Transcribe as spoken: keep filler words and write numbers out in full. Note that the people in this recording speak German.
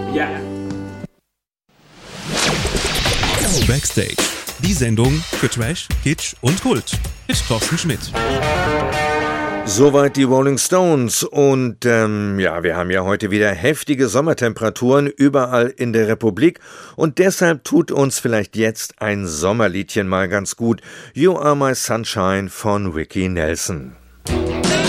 Ja. Backstage. Die Sendung für Trash, Kitsch und Kult mit Thorsten Schmidt. Soweit die Rolling Stones und ähm, ja, wir haben ja heute wieder heftige Sommertemperaturen überall in der Republik und deshalb tut uns vielleicht jetzt ein Sommerliedchen mal ganz gut. You Are My Sunshine von Ricky Nelson.